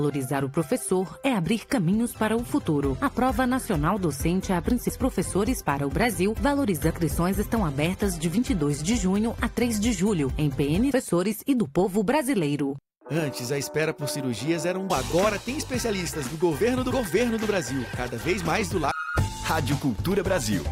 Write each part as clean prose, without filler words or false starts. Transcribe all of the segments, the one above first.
Valorizar o professor é abrir caminhos para o futuro. A Prova Nacional Docente a Princípios Professores para o Brasil. Valoriza inscrições estão abertas de 22 de junho a 3 de julho em PN Professores e do Povo Brasileiro. Antes, a espera por cirurgias era Agora tem especialistas do governo do Brasil. Cada vez mais do lado. Rádio Cultura Brasil.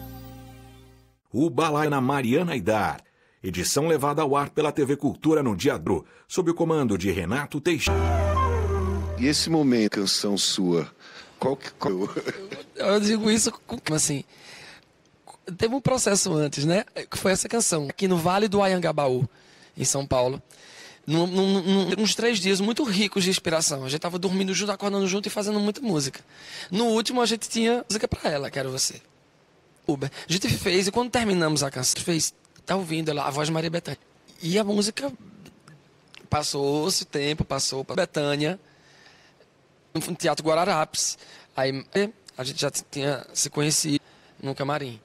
O Balaio na Mariana Aidar. Edição levada ao ar pela TV Cultura no dia do, sob o comando de Renato Teixeira. E esse momento, canção sua, qual que... Eu digo isso assim, teve um processo antes, né? Que foi essa canção, aqui no Vale do Anhangabaú, em São Paulo. Uns 3 dias muito ricos de inspiração. A gente tava dormindo junto, acordando junto e fazendo muita música. No último, a gente tinha música pra ela, Quero Você. Uber. A gente fez, e quando terminamos a canção, tá ouvindo ela, a voz de Maria Bethânia. E a música passou-se o tempo, passou pra Bethânia, no Teatro Guararapes. Aí a gente já tinha se conhecido no camarim.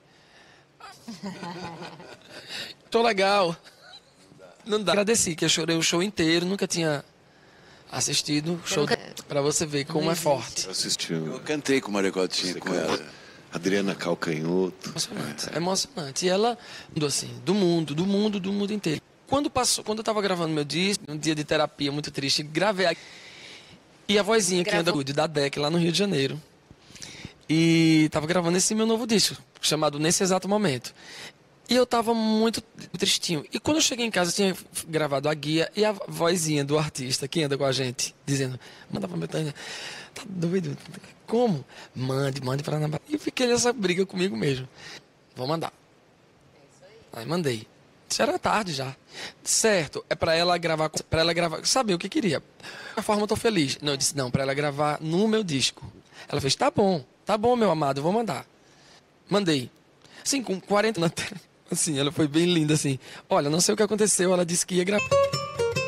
Tô legal. Não dá. Agradeci, que eu chorei o show inteiro, nunca tinha assistido o show pra você ver como é forte. Eu assisti. Eu cantei com Maria Coutinho, com ela. Adriana Calcanhoto. Emocionante, emocionante. E ela, assim, do mundo inteiro. Quando eu tava gravando meu disco, um dia de terapia muito triste, gravei aqui. E a vozinha que anda da DEC lá no Rio de Janeiro. E tava gravando esse meu novo disco, chamado Nesse Exato Momento. E eu tava muito tristinho. E quando eu cheguei em casa, eu tinha gravado a guia e a vozinha do artista que anda com a gente, dizendo, manda pra Bethânia, tá doido? Como? Mande pra Ana. E fiquei nessa briga comigo mesmo. Vou mandar. Aí mandei. Isso era tarde já. Certo, é pra ela gravar, saber o que queria. A forma eu tô feliz. Não, eu disse, não, pra ela gravar no meu disco. Ela fez, tá bom, meu amado, eu vou mandar. Mandei. Assim, com 40 na tela. Assim, ela foi bem linda, assim. Olha, não sei o que aconteceu, ela disse que ia gravar.